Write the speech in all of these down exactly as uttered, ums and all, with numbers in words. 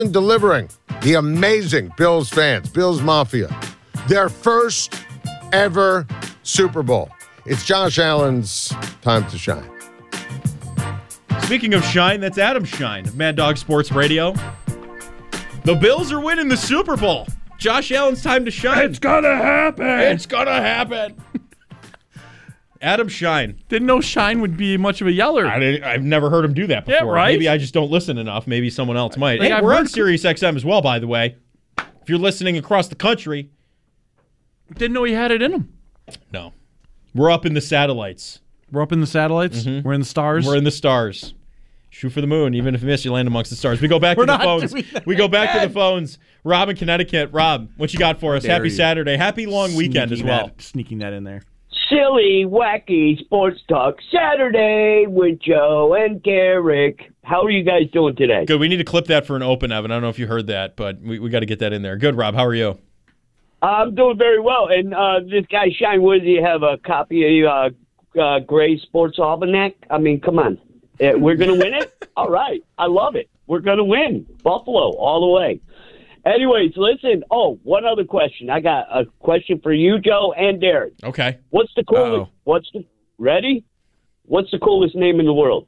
delivering the amazing Bills fans, Bills Mafia, their first ever Super Bowl. It's Josh Allen's time to shine. Speaking of shine, that's Adam Shine of Mad Dog Sports Radio. The Bills are winning the Super Bowl. Josh Allen's time to shine. It's gonna happen. It's gonna happen. Adam Shine. Didn't know Shine would be much of a yeller. I didn't, I've never heard him do that before. Yeah, right? Maybe I just don't listen enough. Maybe someone else might. Like hey, I've we're on heard- Sirius X M as well, by the way. If you're listening across the country. Didn't know he had it in him. No. We're up in the satellites. We're up in the satellites. Mm-hmm. We're in the stars. We're in the stars. Shoot for the moon. Even if you miss, you land amongst the stars. We go back to We're the not phones. doing that We go back again. to the phones. Rob in Connecticut. Rob, what you got for us? Dare Happy you. Saturday. Happy long weekend as Sneaking well. that- sneaking that in there. Silly, wacky sports talk Saturday with Joe and Garrick. How are you guys doing today? Good. We need to clip that for an open, Evan. I don't know if you heard that, but we, we got to get that in there. Good, Rob. How are you? I'm doing very well. And uh, this guy, Shine, what does he have? A copy of uh, uh, Gray Sports Almanac? I mean, come on. Uh, we're going to win it? All right. I love it. We're going to win. Buffalo, all the way. Anyways, listen. Oh, one other question. I got a question for you, Joe, and Derek. Okay. What's the coolest? Uh-oh. What's the ready? What's the coolest name in the world?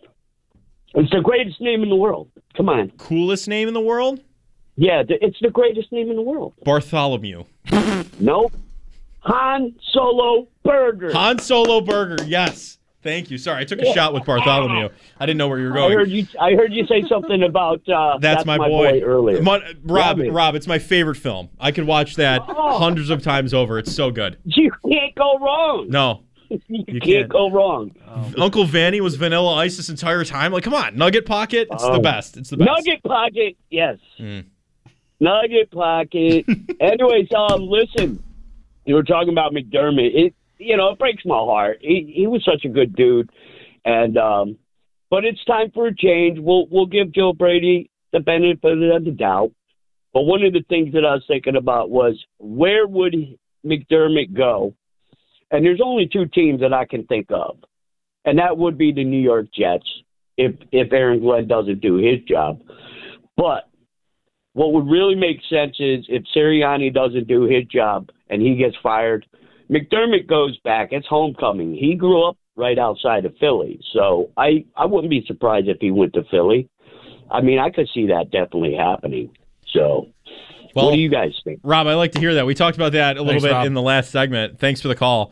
It's the greatest name in the world. Come on. Coolest name in the world? Yeah, th- it's the greatest name in the world. Bartholomew. Nope. Han Solo Burger. Han Solo Burger. Yes. Thank you. Sorry, I took a shot with Bartholomew. I didn't know where you were I going. heard you. I heard you say something about uh, That's, my, boy. earlier. Mon- Rob, Love it. Rob, it's my favorite film. I could watch that Oh. hundreds of times over. It's so good. You can't go wrong. No. you, can't, can't. go wrong. Uncle Vanny was Vanilla Ice this entire time. Like, come on. Nugget Pocket. It's the Oh. best. It's the best. Nugget Pocket, yes. Mm. Nugget Pocket. Anyways, um, listen, you were talking about McDermott. It, you know, it breaks my heart. He he was such a good dude, and um, but it's time for a change. We'll we'll give Joe Brady the benefit of the doubt. But one of the things that I was thinking about was where would McDermott go? And there's only two teams that I can think of, and that would be the New York Jets if if Aaron Glenn doesn't do his job. But what would really make sense is if Sirianni doesn't do his job and he gets fired, McDermott goes back. It's homecoming. He grew up right outside of Philly, so I, I wouldn't be surprised if he went to Philly. I mean, I could see that definitely happening. So Well, what do you guys think? Rob, I like to hear that. We talked about that a little Thanks, bit Rob. in the last segment. Thanks for the call.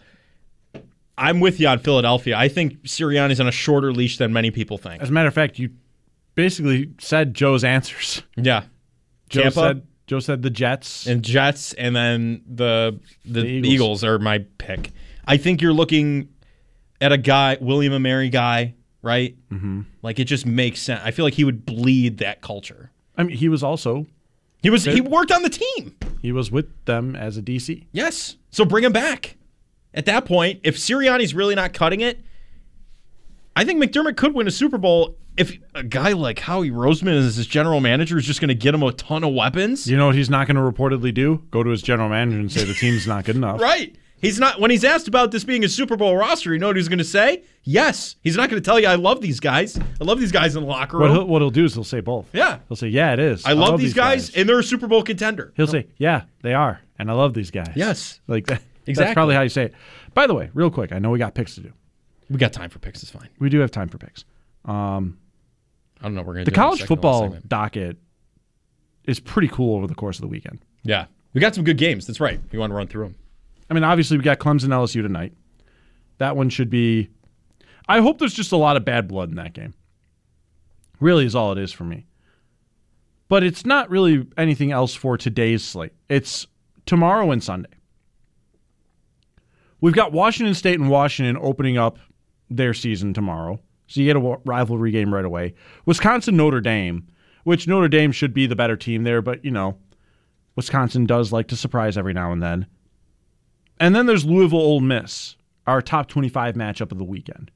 I'm with you on Philadelphia. I think Sirianni's on a shorter leash than many people think. As a matter of fact, you basically said Joe's answers. Yeah. Joe Tampa said Joe said the Jets. and Jets, and then the the, The Eagles. Eagles. are my pick. I think you're looking at a guy, William and Mary guy, right? Mm-hmm. Like, it just makes sense. I feel like he would bleed that culture. I mean, he was also He was he worked on the team. he was with them as a D C. Yes. So bring him back. At that point, if Sirianni's really not cutting it, I think McDermott could win a Super Bowl if a guy like Howie Roseman as his general manager is just going to get him a ton of weapons. You know what he's not going to reportedly do? Go to his general manager and say the team's not good enough. Right. He's not when he's asked about this being a Super Bowl roster, you know what he's going to say? Yes. He's not going to tell you I love these guys. I love these guys in the locker What room. he'll, what he'll do is he'll say both. Yeah. He'll say, yeah, it is. I love, these guys, and they're a Super Bowl contender. He'll say, yeah, they are, and I love these guys. Yes. Like that. Exactly. That's probably how you say it. By the way, real quick, I know we got picks to do. We got time for picks. It's fine. We do have time for picks. Um, I don't know what we're going to the do. in college second to last football segment. docket is pretty cool over the course of the weekend. Yeah. We got some good games. That's right. We want to run through them. I mean, obviously, we got Clemson L S U tonight. That one should be. I hope there's just a lot of bad blood in that game. Really is all it is for me. But it's not really anything else for today's slate. It's tomorrow and Sunday. We've got Washington State and Washington opening up their season tomorrow. So you get a rivalry game right away. Wisconsin Notre Dame, which Notre Dame should be the better team there, but, you know, Wisconsin does like to surprise every now and then. And then there's Louisville Ole Miss, our top twenty-five matchup of the weekend.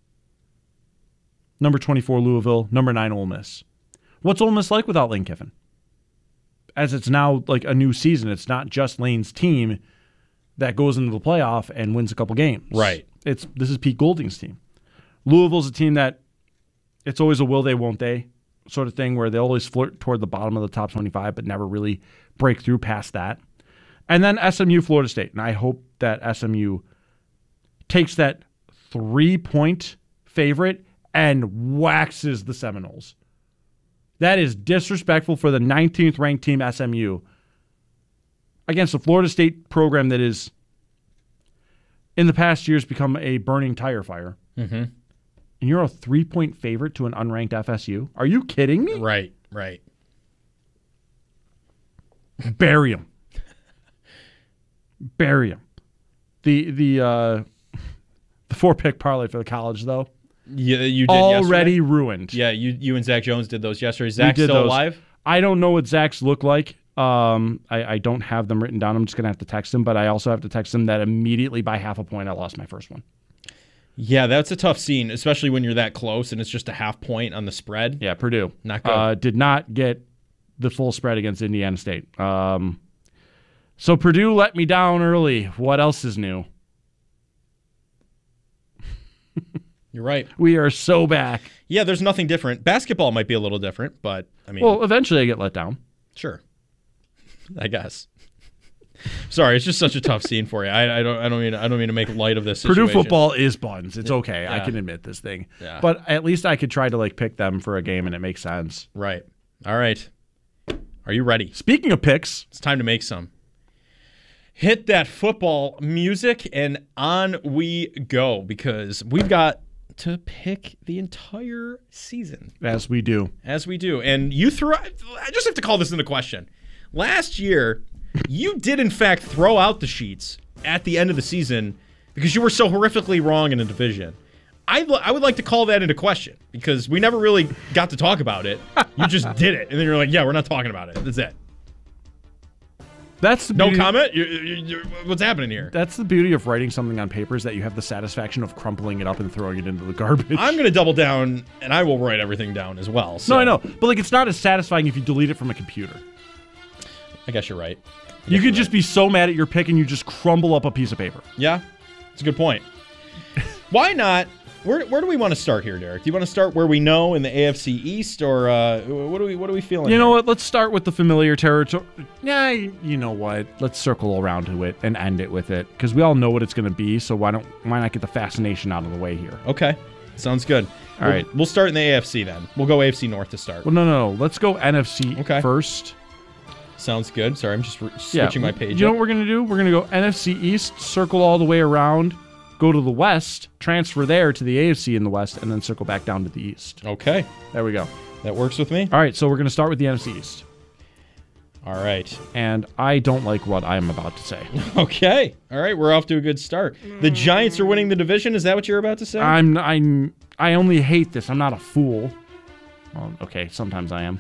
Number twenty-four Louisville, number nine Ole Miss. What's Ole Miss like without Lane Kiffin? As it's now like a new season, it's not just Lane's team that goes into the playoff and wins a couple games. Right. It's this is Pete Golding's team. Louisville's a team that it's always a will they, won't they sort of thing where they always flirt toward the bottom of the top twenty-five, but never really break through past that. And then S M U, Florida State. And I hope that S M U takes that three-point favorite and waxes the Seminoles. That is disrespectful for the nineteenth ranked team, S M U, against the Florida State program that is, in the past years, become a burning tire fire. Mm-hmm. And you're a three-point favorite to an unranked F S U? Are you kidding me? Right, right. Bury him. Bury him. The the uh, the four-pick parlay for the college, though, Yeah, you did already yesterday? ruined. Yeah, you you and Zach Jones did those yesterday. Zach did still those. alive? I don't know what Zach's look like. Um, I, I don't have them written down. I'm just going to have to text him, but I also have to text him that immediately by half a point I lost my first one. Yeah, that's a tough scene, especially when you're that close and it's just a half point on the spread. Yeah, Purdue. Not good. Uh, did not get the full spread against Indiana State. Um, so Purdue let me down early. What else is new? You're right. We are so back. Yeah, there's nothing different. Basketball might be a little different, but I mean, Well, eventually I get let down. sure. I guess. Sorry, it's just such a tough scene for you. I, I don't. I don't mean. I don't mean to make light of this situation. Purdue football is buns. It's okay. I Yeah. can admit this thing. Yeah. But at least I could try to like pick them for a game and it makes sense. Right. All right. Are you ready? Speaking of picks, It's time to make some. Hit that football music and on we go because we've got to pick the entire season. as we do. As we do. And you threw I just have to call this into question. Last year, you did in fact throw out the sheets at the end of the season because you were so horrifically wrong in a division. I, I would like to call that into question because we never really got to talk about it. You just did it. And then you're like, yeah, we're not talking about it. That's it. That's the No beauty, comment? You, you, you, what's happening here? That's the beauty of writing something on paper is that you have the satisfaction of crumpling it up and throwing it into the garbage. I'm going to double down, and I will write everything down as well. So. No, I know. But like it's not as satisfying if you delete it from a computer. I guess you're right. I You guess could you're just right. be so mad at your pick and you just crumble up a piece of paper. Yeah, it's a good point. Why not? Where where do we want to start here, Derek? Do you want to start where we know in the A F C East, or uh, what do we what are we feeling? You know here? what? Let's start with the familiar territory. Yeah, you know what? Let's circle around to it and end it with it because we all know what it's going to be. So why don't why not get the fascination out of the way here? Okay, sounds good. All we'll, right. we'll start in the A F C then. We'll go A F C North to start. Well, no, no, no. Let's go N F C Okay. first. Sounds good. Sorry, I'm just re- Yeah. switching my page. You know up. what we're going to do? We're going to go N F C East, circle all the way around, go to the West, transfer there to the A F C in the West, and then circle back down to the East. Okay, There we go. that works with me. All right, so we're going to start with the N F C East. All right. And I don't like what I'm about to say. Okay. All right. We're off to a good start. The Giants are winning the division. Is that what you're about to say? I'm I'm I only hate this. I'm not a fool. Well, okay, sometimes I am.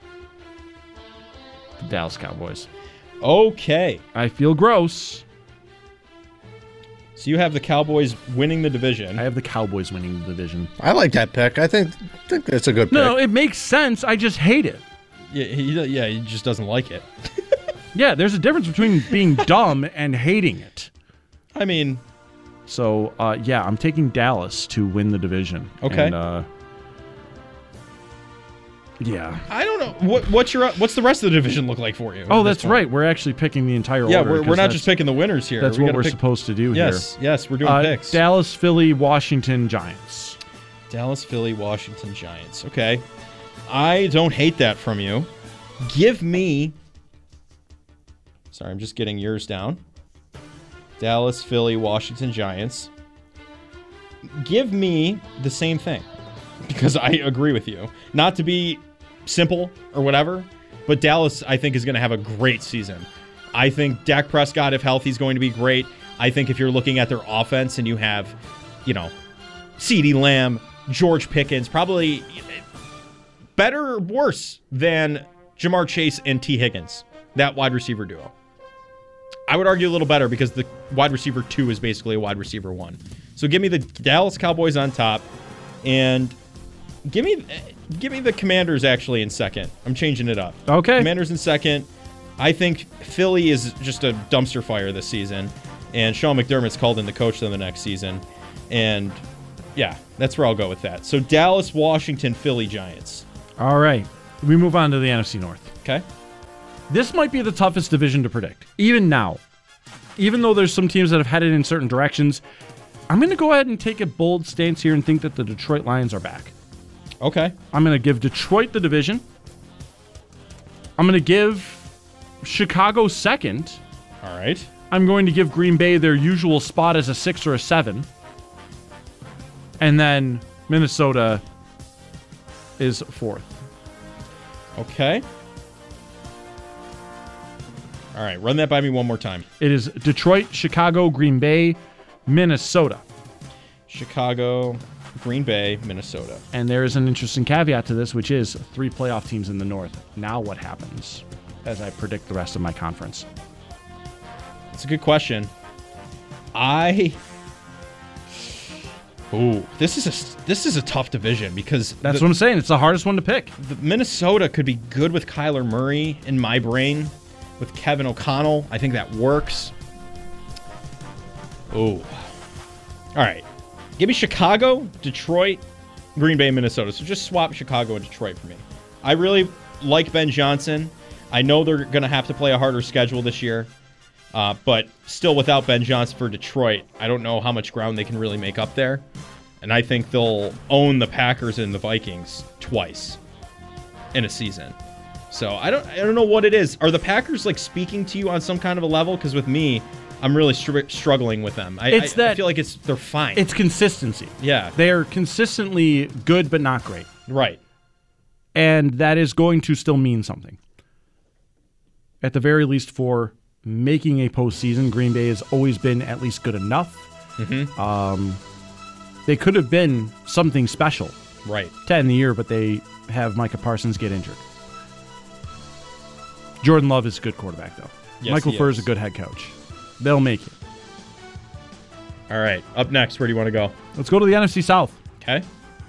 The Dallas Cowboys. Okay. I feel gross. So you have the Cowboys winning the division. I have the Cowboys winning the division. I like that pick. I think think that's a good pick. No, it makes sense. I just hate it. Yeah, he, yeah, he just doesn't like it. Yeah, there's a difference between being dumb and hating it. I mean, So, uh, yeah, I'm taking Dallas to win the division. Okay. And, uh, yeah. I don't know what what's your what's the rest of the division look like for you. Oh, at this that's point? right. We're actually picking the entire Yeah, order. we're, 'cause we're not that's- just picking the winners here. That's We what gotta we're pick- supposed to do Yes, yes, we're doing here. Uh, picks. Dallas, Philly, Washington, Giants. Dallas, Philly, Washington, Giants. Okay, I don't hate that from you. Give me. Sorry, I'm just getting yours down. Dallas, Philly, Washington, Giants. Give me the same thing because I agree with you. Not to be simple or whatever, but Dallas, I think, is going to have a great season. I think Dak Prescott, if healthy, is going to be great. I think if you're looking at their offense and you have, you know, CeeDee Lamb, George Pickens, probably better or worse than Jamar Chase and T. Higgins, that wide receiver duo. I would argue a little better because the wide receiver two is basically a wide receiver one. So give me the Dallas Cowboys on top, and give me give me the Commanders actually in second. I'm changing it up. Okay. Commanders in second. I think Philly is just a dumpster fire this season, and Sean McDermott's called in the coach of the next season, and yeah, that's where I'll go with that. So Dallas, Washington, Philly, Giants. All right. We move on to the N F C North. Okay. This might be the toughest division to predict, even now. Even though there's some teams that have headed in certain directions, I'm going to go ahead and take a bold stance here and think that the Detroit Lions are back. Okay. I'm going to give Detroit the division. I'm going to give Chicago second. All right. I'm going to give Green Bay their usual spot as a six or a seven. And then Minnesota is fourth. Okay. All right. Run that by me one more time. It is Detroit, Chicago, Green Bay, Minnesota. Chicago, Green Bay, Minnesota. And there is an interesting caveat to this, which is three playoff teams in the North. Now what happens as I predict the rest of my conference? It's a good question. I... Ooh, this is a this is a tough division because That's the, what I'm saying. It's the hardest one to pick. the Minnesota could be good with Kyler Murray in my brain. With Kevin O'Connell, I think that works. Ooh. All right. Give me Chicago, Detroit, Green Bay, Minnesota. So just swap Chicago and Detroit for me. I really like Ben Johnson. I know they're going to have to play a harder schedule this year. Uh, but still, without Ben Johnson for Detroit, I don't know how much ground they can really make up there. And I think they'll own the Packers and the Vikings twice in a season. So I don't I don't know what it is. Are the Packers like speaking to you on some kind of a level? Because with me, I'm really str- struggling with them. I, It's I, that- I feel like it's they're fine. It's consistency. yeah, They're consistently good, but not great. right. And that is going to still mean something. At the very least, for making a postseason, Green Bay has always been at least good enough. Mm-hmm. Um, they could have been something special Right. to end the year, but they have Micah Parsons get injured. Jordan Love is a good quarterback, though. Yes, Michael he Furr is. is a good head coach. They'll make it. All right. Up next, where do you want to go? Let's go to the N F C South. Okay.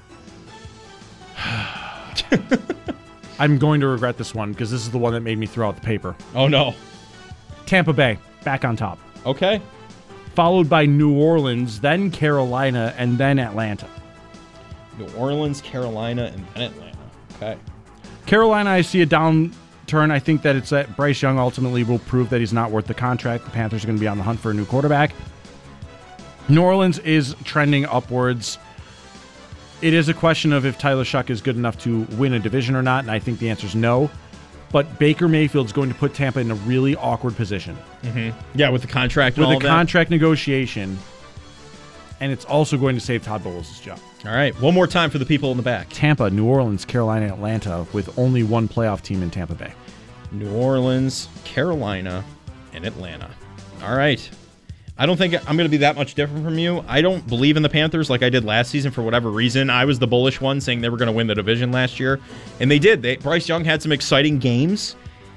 I'm going to regret this one because this is the one that made me throw out the paper. Oh no. Tampa Bay, back on top. Okay. Followed by New Orleans, then Carolina, and then Atlanta. New Orleans, Carolina, and then Atlanta. Okay. Carolina, I see a downturn. I think that it's that Bryce Young ultimately will prove that he's not worth the contract. The Panthers are going to be on the hunt for a new quarterback. New Orleans is trending upwards. It is a question of if Tyler Shuck is good enough to win a division or not, and I think the answer is no. But Baker Mayfield's going to put Tampa in a really awkward position Yeah, with the contract and with all the that. contract negotiation, and it's also going to save Todd Bowles' job. All right. One more time for the people in the back. Tampa, New Orleans, Carolina, Atlanta, with only one playoff team in Tampa Bay. New Orleans, Carolina, and Atlanta. All right. I don't think I'm going to be that much different from you. I don't believe in the Panthers like I did last season for whatever reason. I was the bullish one saying they were going to win the division last year, and they did. They, Bryce Young had some exciting games.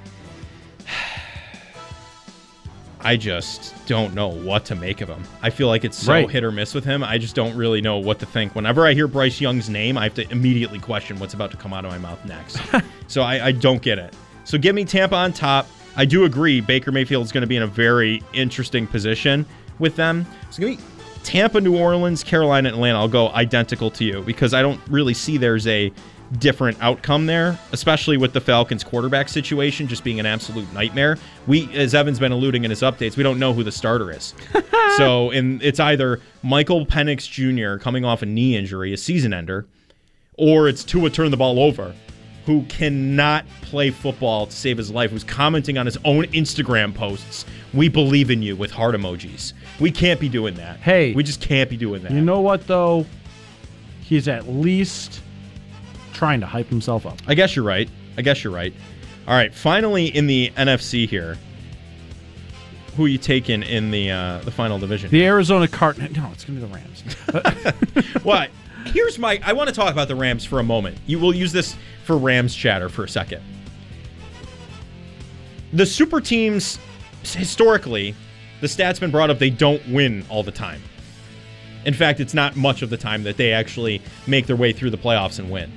I just don't know what to make of him. I feel like it's so Right. hit or miss with him. I just don't really know what to think. Whenever I hear Bryce Young's name, I have to immediately question what's about to come out of my mouth next. So I, I don't get it. So give me Tampa on top. I do agree Baker Mayfield is going to be in a very interesting position with them. So give me Tampa, New Orleans, Carolina, and Atlanta. I'll go identical to you because I don't really see there's a different outcome there, especially with the Falcons quarterback situation just being an absolute nightmare. We, as Evan's been alluding in his updates, we don't know who the starter is. So and it's either Michael Penix Junior coming off a knee injury, a season ender, or it's Tua turn the ball over, who cannot play football to save his life, who's commenting on his own Instagram posts, "We believe in you," with heart emojis. We can't be doing that. Hey. We just can't be doing that. You know what, though? He's at least trying to hype himself up. I guess you're right. I guess you're right. All right, finally in the N F C here, who are you taking in the uh, the final division? The Arizona Cardinals. No, it's going to be the Rams. What? Here's my. I want to talk about the Rams for a moment. You will use this for Rams chatter for a second. The super teams, historically, the stats been brought up. They don't win all the time. In fact, it's not much of the time that they actually make their way through the playoffs and win.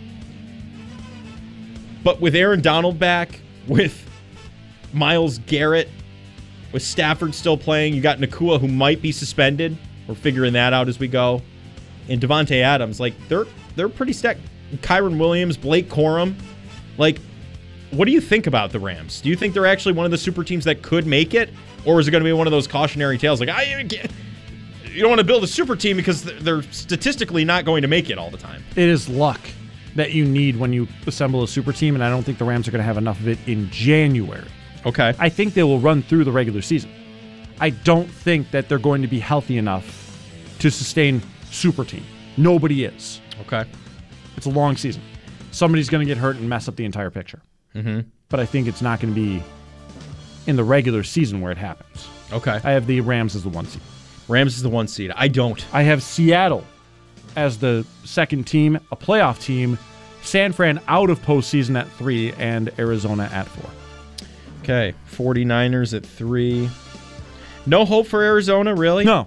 But with Aaron Donald back, with Myles Garrett, with Stafford still playing, you got Nakua who might be suspended. We're figuring that out as we go. And Devontae Adams, like they're they're pretty stacked. Kyron Williams, Blake Corum. Like, what do you think about the Rams? Do you think they're actually one of the super teams that could make it? Or is it going to be one of those cautionary tales? Like, I, you don't want to build a super team because they're statistically not going to make it all the time. It is luck that you need when you assemble a super team, and I don't think the Rams are going to have enough of it in January. Okay. I think they will run through the regular season. I don't think that they're going to be healthy enough to sustain super team. Nobody is. Okay. It's a long season. Somebody's going to get hurt and mess up the entire picture. Mm-hmm. But I think it's not going to be in the regular season where it happens. Okay. I have the Rams as the one seed. Rams is the one seed. I don't. I have Seattle as the second team, a playoff team, San Fran out of postseason at three, and Arizona at four. Okay, 49ers at three. No hope for Arizona, really? No.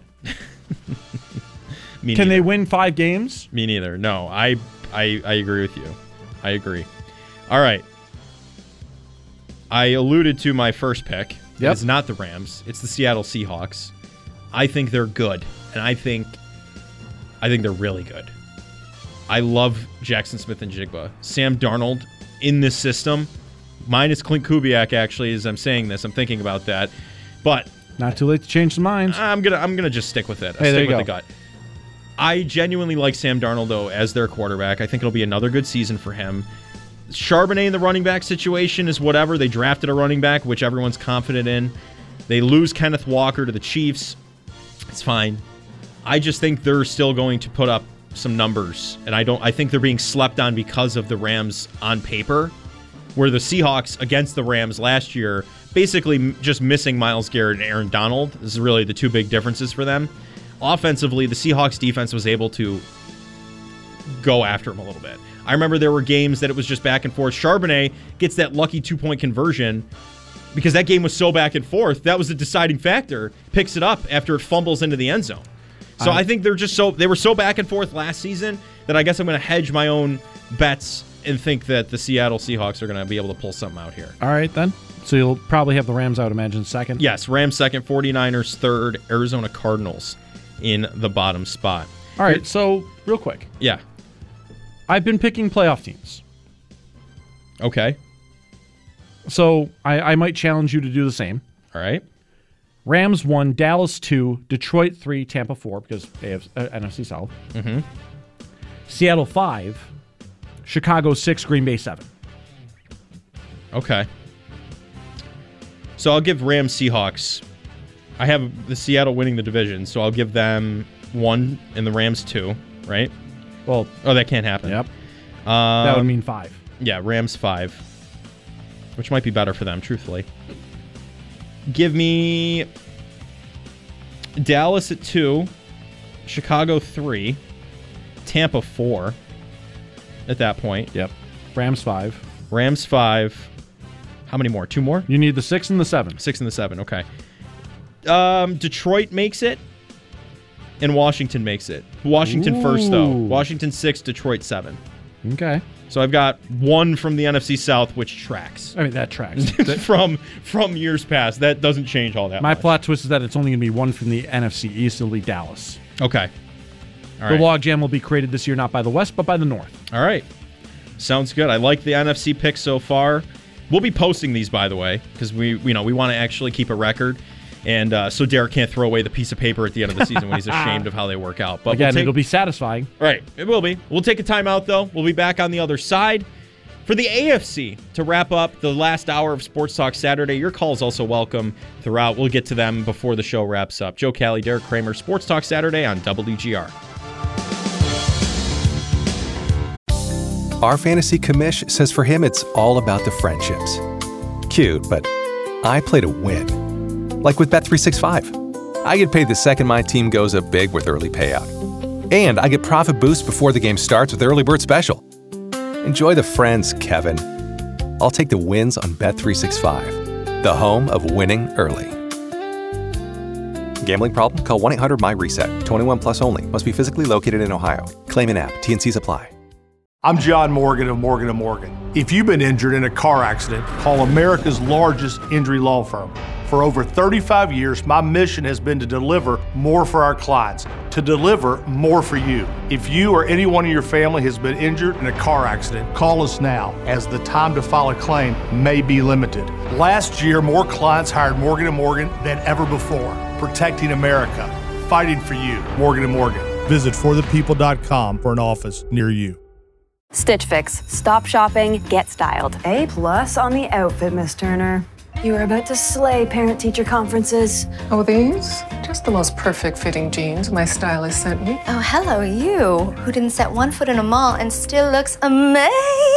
Me Can neither. they win five games? Me neither. No, I, I, I agree with you. I agree. All right. I alluded to my first pick. Yep. It's not the Rams. It's the Seattle Seahawks. I think they're good, and I think I think they're really good. I love Jackson Smith and Jigba. Sam Darnold in this system, minus Clint Kubiak, actually, as I'm saying this. I'm thinking about that. But Not too late to change some minds. I'm gonna I'm gonna just stick with it. I'll Hey, there stick you with go. the gut. I genuinely like Sam Darnold, though, as their quarterback. I think it'll be another good season for him. Charbonnet in the running back situation is whatever. They drafted a running back, which everyone's confident in. They lose Kenneth Walker to the Chiefs. It's fine. I just think they're still going to put up some numbers, and I don't. I think they're being slept on because of the Rams on paper, where the Seahawks against the Rams last year, basically m- just missing Myles Garrett and Aaron Donald. This is really the two big differences for them. Offensively, the Seahawks defense was able to go after him a little bit. I remember there were games that it was just back and forth. Charbonnet gets that lucky two-point conversion because that game was so back and forth. That was the deciding factor. Picks it up after it fumbles into the end zone. So I, I think they're just so they were so back and forth last season that I guess I'm going to hedge my own bets and think that the Seattle Seahawks are going to be able to pull something out here. All right, then. So you'll probably have the Rams, I would imagine, second. Yes, Rams second, 49ers third, Arizona Cardinals in the bottom spot. All right, so real quick. Yeah. I've been picking playoff teams. Okay. So I, I might challenge you to do the same. All right. Rams one, Dallas two, Detroit three, Tampa four, because A F C, uh, N F C South. Mm-hmm. Seattle five, Chicago six, Green Bay seven. Okay. So I'll give Rams Seahawks. I have the Seattle winning the division, so I'll give them one and the Rams two, right? Well, Oh, that can't happen. yep. Um, That would mean five. Yeah, Rams five, which might be better for them, truthfully. Give me Dallas at two, Chicago three, Tampa four at that point. Yep. Rams five. Rams five. How many more? Two more? You need the six and the seven. Six and the seven. Okay. Um, Detroit makes it, and Washington makes it. Washington first, though. Ooh. Washington six, Detroit seven. Okay. So I've got one from the N F C South, which tracks. I mean, that tracks. from from years past. That doesn't change all that My much. plot twist is that it's only going to be one from the N F C East. It'll be Dallas. Okay. All The right. logjam will be created this year not by the West, but by the North. All right. Sounds good. I like the N F C pick so far. We'll be posting these, by the way, because we, you know, we want to actually keep a record. And uh, so Derek can't throw away the piece of paper at the end of the season when he's ashamed of how they work out. But Again, we'll take, it'll be satisfying. Right, it will be. We'll take a timeout, though. We'll be back on the other side. For the A F C, to wrap up the last hour of Sports Talk Saturday, your call is also welcome throughout. We'll get to them before the show wraps up. Joe Cali, Derek Kramer, Sports Talk Saturday on W G R. Our fantasy commish says for him it's all about the friendships. Cute, but I play to win. Like with Bet three sixty-five. I get paid the second my team goes up big with early payout. And I get profit boost before the game starts with Early Bird Special. Enjoy the friends, Kevin. I'll take the wins on Bet three sixty-five, the home of winning early. Gambling problem? Call one eight hundred M Y reset. twenty-one plus only. Must be physically located in Ohio. Claim an app. T N Cs apply. I'm John Morgan of Morgan and Morgan. If you've been injured in a car accident, call America's largest injury law firm. For over thirty-five years, my mission has been to deliver more for our clients. to deliver more for you. If you or anyone in your family has been injured in a car accident, call us now, as the time to file a claim may be limited. Last year, more clients hired Morgan and Morgan than ever before, protecting America, fighting for you. Morgan and Morgan. Visit for the people dot com for an office near you. Stitch Fix. Stop shopping, get styled. A plus on the outfit, Miss Turner. You are about to slay parent-teacher conferences. Oh, these? Just the most perfect fitting jeans my stylist sent me. Oh, hello, you, who didn't set one foot in a mall and still looks amazing.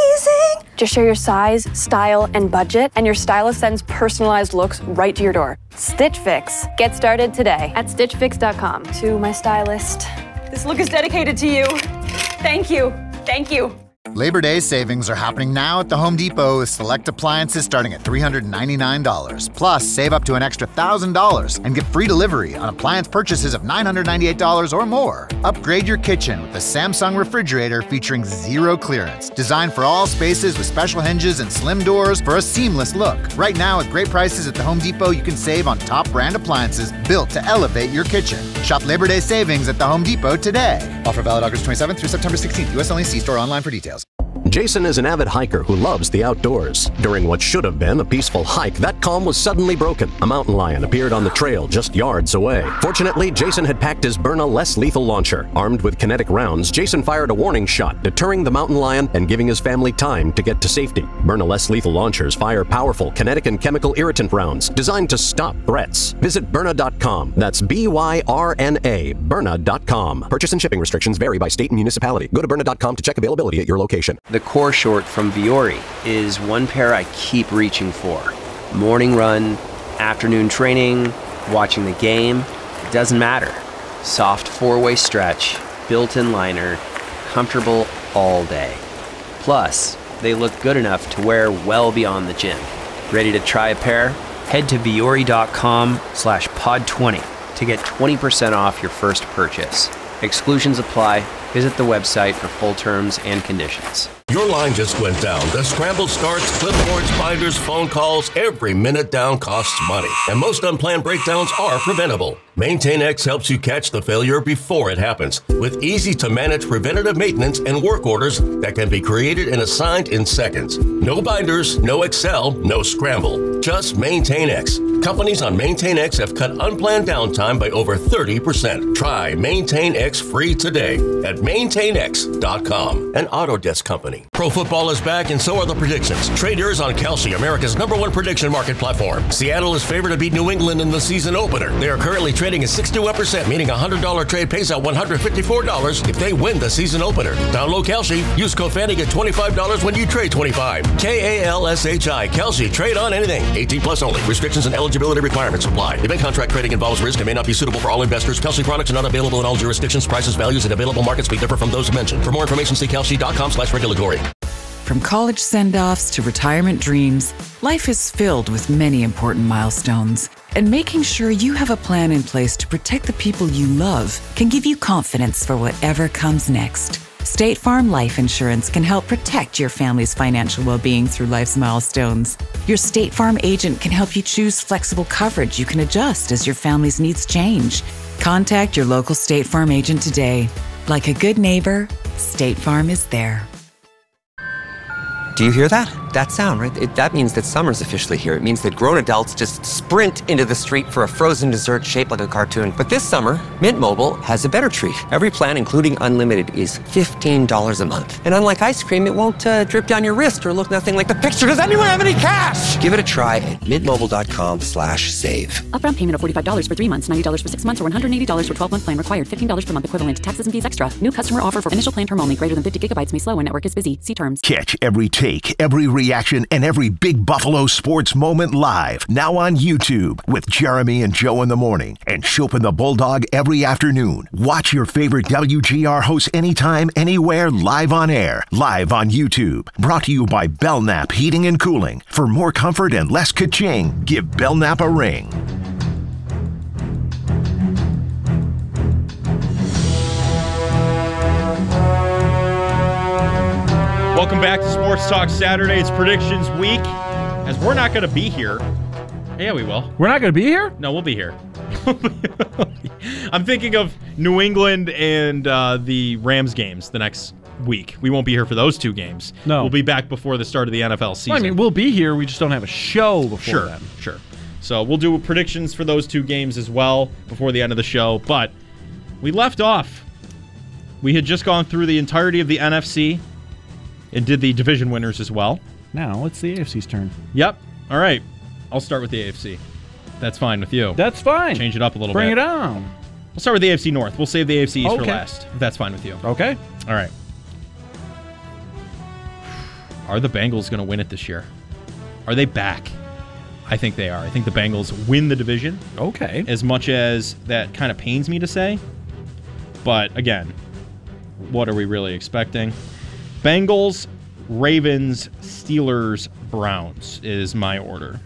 Just share your size, style, and budget, and your stylist sends personalized looks right to your door. Stitch Fix. Get started today at stitch fix dot com. To my stylist, this look is dedicated to you. Thank you. Thank you. Labor Day savings are happening now at the Home Depot with select appliances starting at three hundred ninety-nine dollars. Plus, save up to an extra one thousand dollars and get free delivery on appliance purchases of nine hundred ninety-eight dollars or more. Upgrade your kitchen with the Samsung refrigerator featuring zero clearance. Designed for all spaces with special hinges and slim doors for a seamless look. Right now, with great prices at the Home Depot, you can save on top brand appliances built to elevate your kitchen. Shop Labor Day savings at the Home Depot today. Offer valid August twenty-seventh through September sixteenth. U S only. See store online for details. Jason is an avid hiker who loves the outdoors. During what should have been a peaceful hike, that calm was suddenly broken. A mountain lion appeared on the trail just yards away. Fortunately, Jason had packed his Byrna less lethal launcher. Armed with kinetic rounds, Jason fired a warning shot, deterring the mountain lion and giving his family time to get to safety. Byrna less lethal launchers fire powerful kinetic and chemical irritant rounds designed to stop threats. Visit Byrna dot com. That's B Y R N A, Byrna dot com. Purchase and shipping restrictions vary by state and municipality. Go to Byrna dot com to check availability at your location. The core short from Vuori is one pair I keep reaching for. Morning run, afternoon training, watching the game, it doesn't matter. Soft four-way stretch, built-in liner, comfortable all day. Plus, they look good enough to wear well beyond the gym. Ready to try a pair? Head to Vuori dot com slash pod twenty to get twenty percent off your first purchase. Exclusions apply. Visit the website for full terms and conditions. Your line just went down. The scramble starts, clipboards, binders, phone calls. Every minute down costs money. And most unplanned breakdowns are preventable. MaintainX helps you catch the failure before it happens with easy-to-manage preventative maintenance and work orders that can be created and assigned in seconds. No binders, no Excel, no scramble. Just MaintainX. Companies on MaintainX have cut unplanned downtime by over thirty percent. Try MaintainX free today at maintain x dot com, an Autodesk company. Pro football is back and so are the predictions. Trade yours on Kalshi, America's number one prediction market platform. Seattle is favored to beat New England in the season opener. They are currently trading at sixty-one percent, meaning a one hundred dollars trade pays out one hundred fifty-four dollars if they win the season opener. Download Kalshi. Use code Fanny, get twenty-five dollars when you trade twenty-five. K A L S H I. Kalshi. Trade on anything. eighteen plus only. Restrictions and eligibility requirements apply. Event contract trading involves risk and may not be suitable for all investors. Kalshi products are not available in all jurisdictions. Prices, values, and available markets may differ from those mentioned. For more information, see Kalshi dot com slash regulatory. From college send-offs to retirement dreams, life is filled with many important milestones. And making sure you have a plan in place to protect the people you love can give you confidence for whatever comes next. State Farm Life Insurance can help protect your family's financial well-being through life's milestones. Your State Farm agent can help you choose flexible coverage you can adjust as your family's needs change. Contact your local State Farm agent today. Like a good neighbor, State Farm is there. Do you hear that? That sound, right? It, that means that summer's officially here. It means that grown adults just sprint into the street for a frozen dessert shaped like a cartoon. But this summer, Mint Mobile has a better treat. Every plan, including unlimited, is fifteen dollars a month. And unlike ice cream, it won't uh, drip down your wrist or look nothing like the picture. Does anyone have any cash? Give it a try at mintmobile.com slash save. Upfront payment of forty-five dollars for three months, ninety dollars for six months, or one hundred eighty dollars for twelve-month plan required. fifteen dollars per month equivalent. Taxes and fees extra. New customer offer for initial plan term only. Greater than fifty gigabytes may slow when network is busy. See terms. Catch every take, every reaction, and every big Buffalo sports moment live. Now on YouTube with Jeremy and Joe in the morning and Chopin the Bulldog every afternoon. Watch your favorite W G R hosts anytime, anywhere, live on air. Live on YouTube. Brought to you by Belknap Heating and Cooling. For more comfort and less ka-ching, give Belknap a ring. Welcome back to Sports Talk Saturday. It's Predictions Week. As we're not going to be here. Yeah, we will. We're not going to be here? No, we'll be here. I'm thinking of New England and uh, the Rams games the next week. We won't be here for those two games. No. We'll be back before the start of the N F L season. Well, I mean, we'll be here. We just don't have a show before sure, then. Sure. So we'll do predictions for those two games as well before the end of the show. But we left off. We had just gone through the entirety of the N F C and did the division winners as well. Now it's the A F C's turn. Yep. All right. I'll start with the A F C. That's fine with you. That's fine. Change it up a little Bring bit. Bring it on. We'll start with the A F C North. We'll save the A F C East okay. for last, if that's fine with you. Okay. All right. Are the Bengals going to win it this year? Are they back? I think they are. I think the Bengals win the division. Okay. As much as that kind of pains me to say. But, again, what are we really expecting? Bengals, Ravens, Steelers, Browns is my order.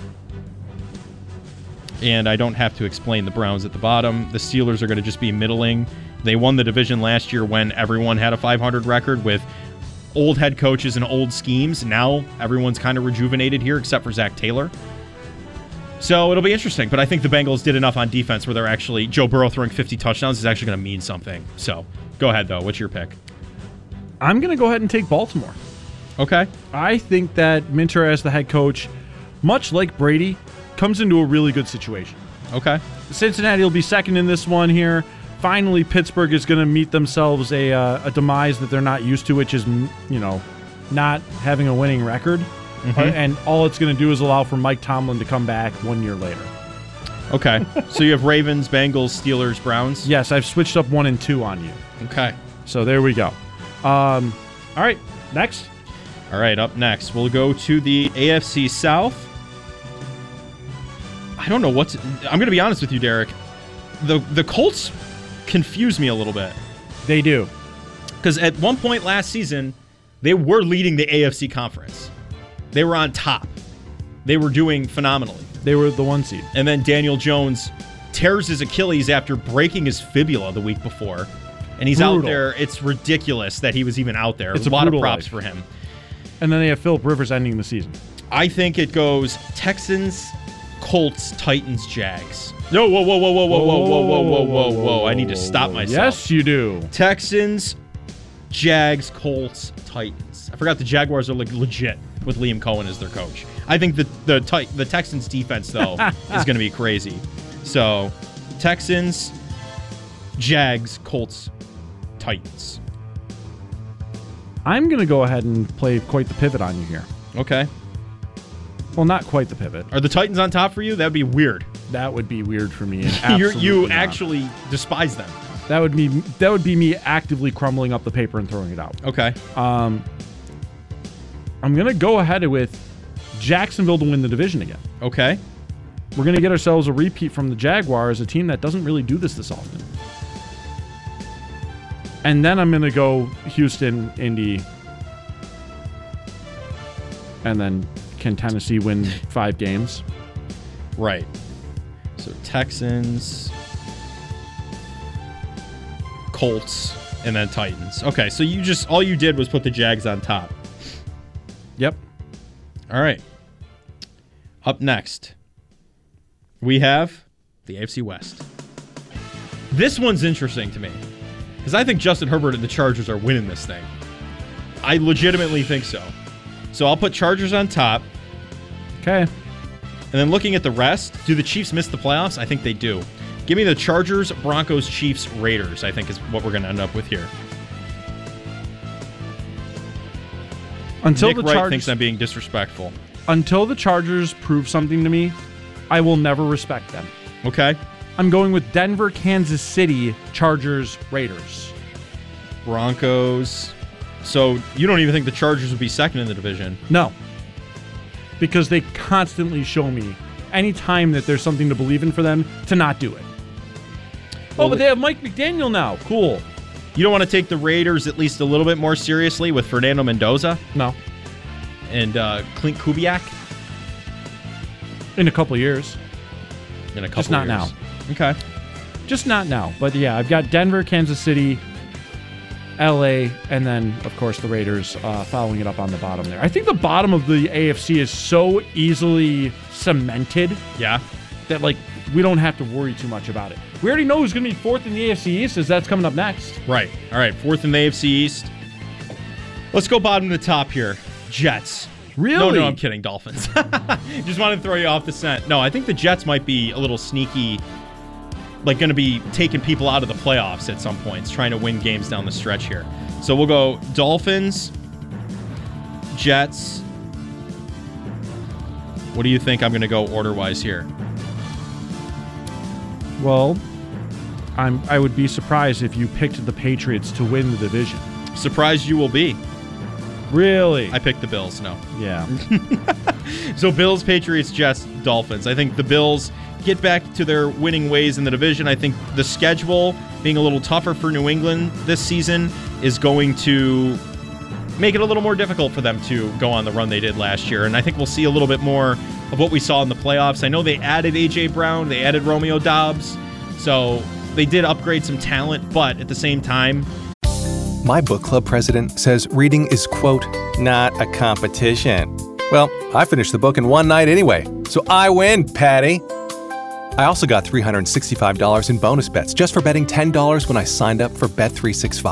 And I don't have to explain the Browns at the bottom. The Steelers are going to just be middling. They won the division last year when everyone had a five hundred record with old head coaches and old schemes. Now everyone's kind of rejuvenated here except for Zach Taylor. So it'll be interesting. But I think the Bengals did enough on defense where they're actually, Joe Burrow throwing fifty touchdowns is actually going to mean something. So go ahead, though. What's your pick? I'm going to go ahead and take Baltimore. Okay. I think that Minter as the head coach, much like Brady, comes into a really good situation. Okay. Cincinnati will be second in this one here. Finally, Pittsburgh is going to meet themselves a uh, a demise that they're not used to, which is, you know, not having a winning record. Mm-hmm. Uh, and all it's going to do is allow for Mike Tomlin to come back one year later. Okay. So you have Ravens, Bengals, Steelers, Browns? Yes, I've switched up one and two on you. Okay. So there we go. Um, all right, next. All right, up next, we'll go to the A F C South. I don't know what's... I'm going to be honest with you, Derek. The the Colts confuse me a little bit. They do. Because at one point last season, they were leading the A F C conference. They were on top. They were doing phenomenally. They were the one seed. And then Daniel Jones tears his Achilles after breaking his fibula the week before. And he's Brutal. out there. It's ridiculous that he was even out there. It's a a lot of brutal props life. for him. And then they have Phillip Rivers ending the season. I think it goes Texans, Colts, Titans, Jags. No, whoa, whoa, whoa, whoa, whoa, whoa, whoa, whoa, whoa, whoa, whoa. I need to stop myself. Yes, you do. Texans, Jags, Colts, Titans. I forgot the Jaguars are like legit with Liam Cohen as their coach. I think the the the Texans defense, though, is going to be crazy. So, Texans, Jags, Colts, Titans. I'm going to go ahead and play quite the pivot on you here. Okay. Well, not quite the pivot. Are the Titans on top for you? That would be weird. That would be weird for me. You're, you not. actually despise them. That would be that would be me actively crumbling up the paper and throwing it out. Okay. Um, I'm going to go ahead with Jacksonville to win the division again. Okay. We're going to get ourselves a repeat from the Jaguars, a team that doesn't really do this this often. And then I'm going to go Houston, Indy, and then can Tennessee win five games? Right. So Texans, Colts, and then Titans. Okay, so you just all you did was put the Jags on top. Yep. All right. Up next, we have the A F C West. This one's interesting to me because I think Justin Herbert and the Chargers are winning this thing. I legitimately think so. So I'll put Chargers on top. Okay. And then looking at the rest, do the Chiefs miss the playoffs? I think they do. Give me the Chargers, Broncos, Chiefs, Raiders, I think is what we're going to end up with here. Until Nick the Wright Chargers thinks I'm being disrespectful. Until the Chargers prove something to me, I will never respect them. Okay. I'm going with Denver, Kansas City, Chargers, Raiders. Broncos. So you don't even think the Chargers would be second in the division? No. Because they constantly show me anytime that there's something to believe in for them to not do it. Well, oh, but they have Mike McDaniel now. Cool. You don't want to take the Raiders at least a little bit more seriously with Fernando Mendoza? No. And uh, Clint Kubiak? In a couple years. In a couple Just not years. now. Okay. Just not now. But yeah, I've got Denver, Kansas City, L A, and then, of course, the Raiders uh, following it up on the bottom there. I think the bottom of the A F C is so easily cemented. Yeah. that like we don't have to worry too much about it. We already know who's going to be fourth in the A F C East, as that's coming up next. Right. All right, fourth in the A F C East. Let's go bottom to top here. Jets. Really? No, no, I'm kidding. Dolphins. Just wanted to throw you off the scent. No, I think the Jets might be a little sneaky, like going to be taking people out of the playoffs at some points, trying to win games down the stretch here. So we'll go Dolphins, Jets. What do you think I'm going to go order-wise here? Well, I'm, I would be surprised if you picked the Patriots to win the division. Surprised you will be. Really? I picked the Bills, no. Yeah. So Bills, Patriots, Jets, Dolphins. I think the Bills get back to their winning ways in the division. I think the schedule being a little tougher for New England this season is going to make it a little more difficult for them to go on the run they did last year. And I think we'll see a little bit more of what we saw in the playoffs. I know they added A J Brown, they added Romeo Doubs, so they did upgrade some talent, but at the same time, My book club president says reading is, quote, not a competition. Well, I finished the book in one night anyway, so I win, Patty. I also got three hundred sixty-five dollars in bonus bets just for betting ten dollars when I signed up for Bet three sixty-five.